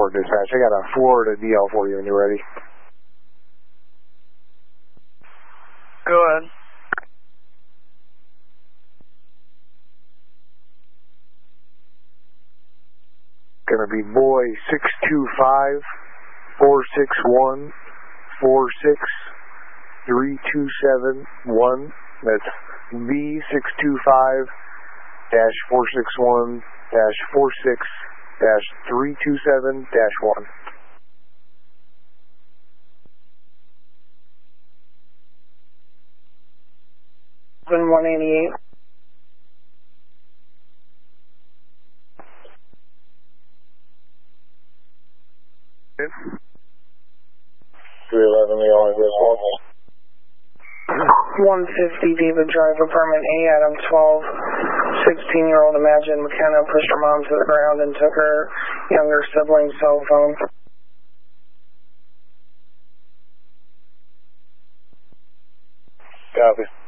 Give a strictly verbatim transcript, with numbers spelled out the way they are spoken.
four, dispatch. I got a Florida D L for you when you're ready. Go ahead. Gonna be boy six two five, four six one, four six three two seven one. That's B six two five dash four six one dash four six dash three two seven dash one. one eighty-eight. three eleven, the only this one. one fifty David Drive, apartment A, Adam twelve. sixteen-year-old Imagine McKenna pushed her mom to the ground and took her younger sibling's cell phone. Copy.